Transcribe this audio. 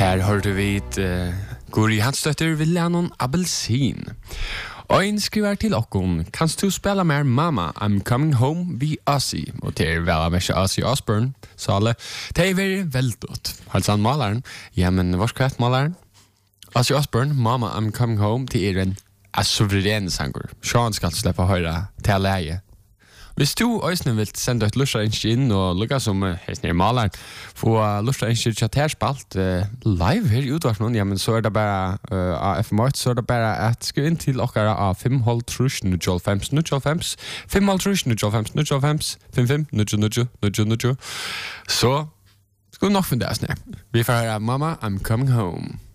Her hørte vi Guri Hansdøtter vil lære noen appelsin. Og en skriver til okkon, kanst du spela mer Mama, I'm Coming Home vi Ozzy, og til vel av mest Ozzy Osbourne, så alle, det er veldig veldått. Halsan malaren, ja, men hva skal malaren? Ozzy Osbourne, Mama, I'm Coming Home, til en suverene sanger. Sean skal slippe å høre til leie. Hvis du også vil sende et lusterinnskje inn og lukka som helt nere maleren, få lusterinnskje chatterspalt live her i utvarsnoen, ja, men så er det bare av FM8, så er det bare at skrive inn til okkara av 5,5-0,5, 5,5-0,5, 55-0,0, så skal vi nok finne det snart. Vi får høre Mama, I'm Coming Home.